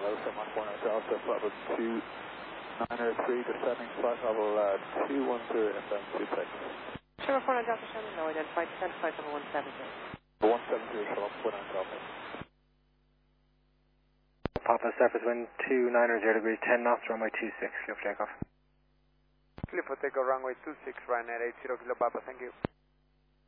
714 Delta, flight level 293, descending flight level 210 FM 26. 749 Delta, Shannon, no, identify, descend flight level 170. 170, Shalom, 49 Delta. Papa, surface wind 290 degrees, 10 knots, runway 26, clear for takeoff. Clear for takeoff, runway 26, Ryanair 80 Kilo Papa, thank you.